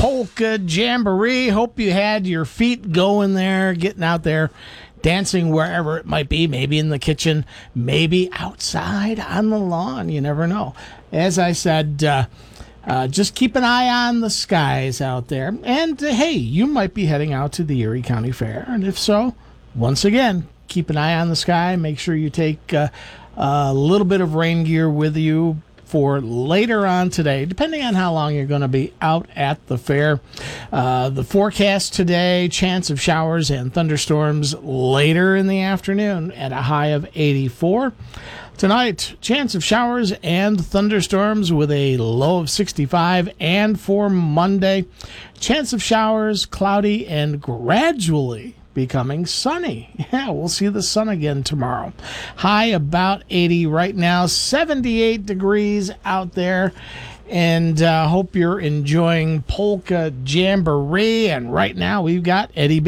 Polka Jamboree. Hope you had your feet going there, getting out there, dancing wherever it might be, maybe in the kitchen, maybe outside on the lawn. You never know. As I said, just keep an eye on the skies out there. And hey, you might be heading out to the Erie County Fair. And if so, once again, keep an eye on the sky. Make sure you take a little bit of rain gear with you for later on today, depending on how long you're going to be out at the fair. The forecast today, chance of showers and thunderstorms later in the afternoon at a high of 84. Tonight, chance of showers and thunderstorms with a low of 65. And for Monday, chance of showers, cloudy, and gradually becoming sunny. Yeah, we'll see the sun again tomorrow. High about 80 right now, 78 degrees out there. And hope you're enjoying Polka Jamboree. And right now we've got Eddie